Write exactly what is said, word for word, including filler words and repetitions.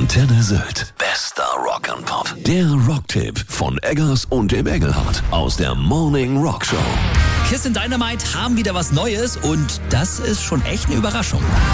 Antenne Sylt. Bester Rock and Pop. Der Rocktipp von Eggers und dem Engelhardt aus der Morning Rock Show. Kiss and Dynamite haben wieder was Neues und das ist schon echt eine Überraschung.